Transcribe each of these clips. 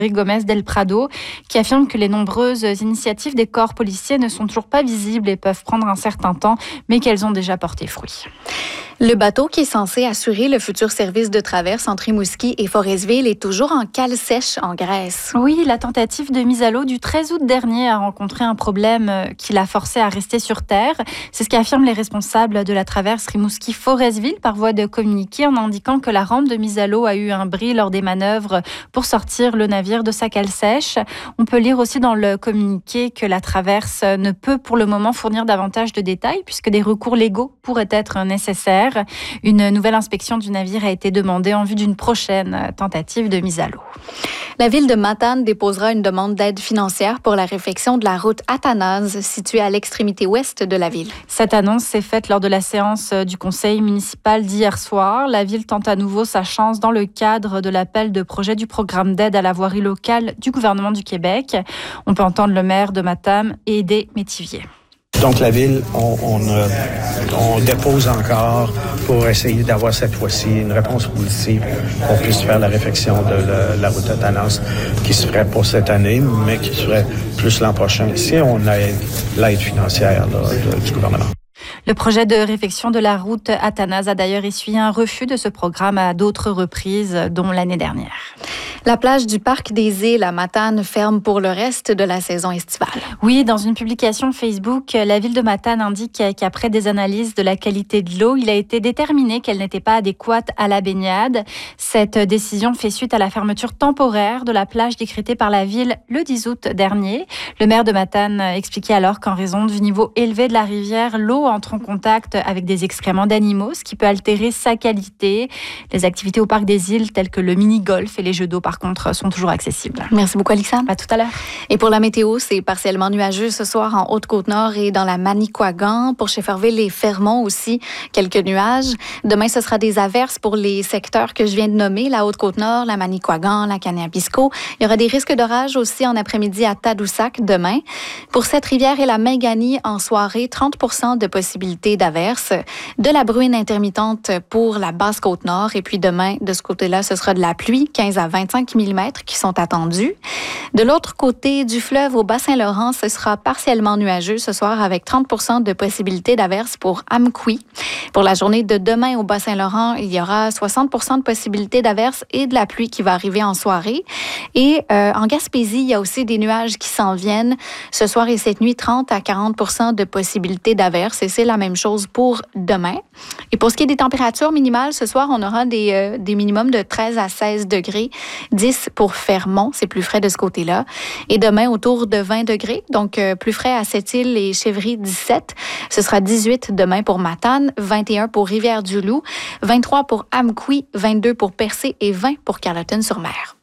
Gomez del Prado, qui affirme que les nombreuses initiatives des corps policiers ne sont toujours pas visibles et peuvent prendre un certain temps, mais qu'elles ont déjà porté fruit. Le bateau qui est censé assurer le futur service de traverse entre Rimouski et Forestville est toujours en cale sèche en Grèce. Oui, la tentative de mise à l'eau du 13 août dernier a rencontré un problème qui l'a forcé à rester sur terre. C'est ce qu'affirment les responsables de la traverse Rimouski-Forestville par voie de communiqué en indiquant que la rampe de mise à l'eau a eu un bris lors des manœuvres pour sortir le navire de sa cale sèche. On peut lire aussi dans le communiqué que la traverse ne peut pour le moment fournir davantage de détails puisque des recours légaux pourraient être nécessaires. Une nouvelle inspection du navire a été demandée en vue d'une prochaine tentative de mise à l'eau. La ville de Matane déposera une demande d'aide financière pour la réfection de la route Athanase, située à l'extrémité ouest de la ville. Cette annonce s'est faite lors de la séance du conseil municipal d'hier soir. La ville tente à nouveau sa chance dans le cadre de l'appel de projet du programme d'aide à la voirie locale du gouvernement du Québec. On peut entendre le maire de Matane, Aidé Métivier. Donc, la Ville, on dépose encore pour essayer d'avoir cette fois-ci une réponse positive qu'on puisse faire la réfection de la route Athanase qui se ferait pour cette année, mais qui se ferait plus l'an prochain si on a l'aide financière du gouvernement. Le projet de réfection de la route Athanase a d'ailleurs essuyé un refus de ce programme à d'autres reprises, dont l'année dernière. La plage du Parc des Îles à Matane ferme pour le reste de la saison estivale. Oui, dans une publication Facebook, la ville de Matane indique qu'après des analyses de la qualité de l'eau, il a été déterminé qu'elle n'était pas adéquate à la baignade. Cette décision fait suite à la fermeture temporaire de la plage décrétée par la ville le 10 août dernier. Le maire de Matane expliquait alors qu'en raison du niveau élevé de la rivière, l'eau entre en contact avec des excréments d'animaux, ce qui peut altérer sa qualité. Les activités au Parc des Îles, telles que le mini-golf et les jeux d'eau, par contre, sont toujours accessibles. Merci beaucoup, Alexandre. À tout à l'heure. Et pour la météo, c'est partiellement nuageux ce soir en Haute-Côte-Nord et dans la Manicouagan. Pour Shefferville et Fermont aussi, quelques nuages. Demain, ce sera des averses pour les secteurs que je viens de nommer, la Haute-Côte-Nord, la Manicouagan, la Kaniapisco. Il y aura des risques d'orage aussi en après-midi à Tadoussac demain. Pour cette rivière et la Mingani, en soirée, 30% de possibilité d'averses. De la bruine intermittente pour la Basse-Côte-Nord. Et puis demain, de ce côté-là, ce sera de la pluie, 15 à 25 mm qui sont attendus. De l'autre côté du fleuve, au Bas-Saint-Laurent, ce sera partiellement nuageux ce soir avec 30% de possibilité d'averses pour Amqui. Pour la journée de demain au Bas-Saint-Laurent, il y aura 60% de possibilité d'averses et de la pluie qui va arriver en soirée. Et en Gaspésie, il y a aussi des nuages qui s'en viennent. Ce soir et cette nuit, 30 à 40% de possibilité d'averses et c'est la même chose pour demain. Et pour ce qui est des températures minimales, ce soir, on aura des minimums de 13 à 16 degrés. 10 pour Fermont, c'est plus frais de ce côté-là. Et demain, autour de 20 degrés, donc plus frais à Sept-Îles et Chevry, 17. Ce sera 18 demain pour Matane, 21 pour Rivière-du-Loup, 23 pour Amqui, 22 pour Percé et 20 pour Carleton-sur-Mer.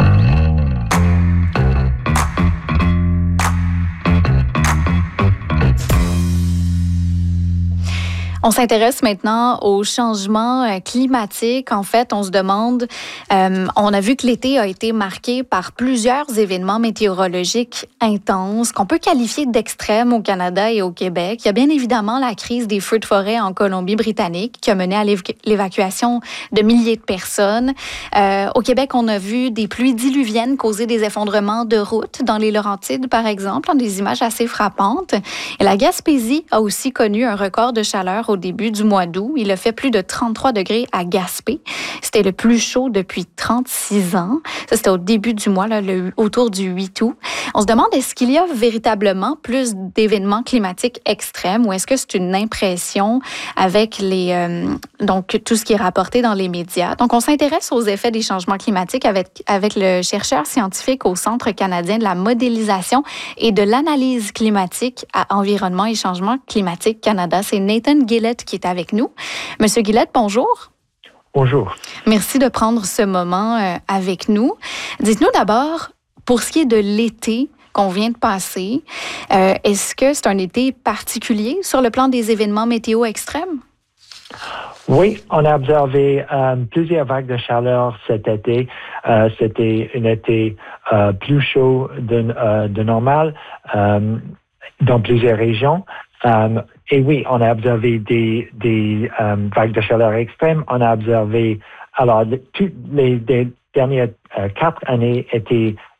On s'intéresse maintenant aux changements climatiques. En fait, on se demande, on a vu que l'été a été marqué par plusieurs événements météorologiques intenses qu'on peut qualifier d'extrêmes au Canada et au Québec. Il y a bien évidemment la crise des feux de forêt en Colombie-Britannique qui a mené à l'évacuation de milliers de personnes. Au Québec, on a vu des pluies diluviennes causer des effondrements de routes dans les Laurentides, par exemple, des images assez frappantes. Et la Gaspésie a aussi connu un record de chaleur au début du mois d'août. Il a fait plus de 33 degrés à Gaspé. C'était le plus chaud depuis 36 ans. Ça, c'était au début du mois, là, autour du 8 août. On se demande, est-ce qu'il y a véritablement plus d'événements climatiques extrêmes ou est-ce que c'est une impression avec donc tout ce qui est rapporté dans les médias? Donc, on s'intéresse aux effets des changements climatiques avec le chercheur scientifique au Centre canadien de la modélisation et de l'analyse climatique à Environnement et Changement climatique Canada. C'est Nathan Gillett qui est avec nous. Monsieur Gillett, bonjour. Bonjour. Merci de prendre ce moment avec nous. Dites-nous d'abord, pour ce qui est de l'été qu'on vient de passer, est-ce que c'est un été particulier sur le plan des événements météo extrêmes? Oui, on a observé plusieurs vagues de chaleur cet été. C'était un été plus chaud de normal dans plusieurs régions. Et oui, on a observé des vagues de chaleur extrêmes. On a observé, alors, dernières 4 années étaient